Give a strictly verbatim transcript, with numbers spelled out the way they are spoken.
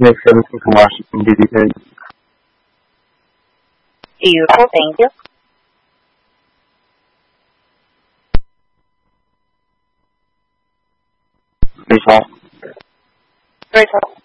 Nick seventeen from Washington, D C. Beautiful, thank you. Rachel. Rachel.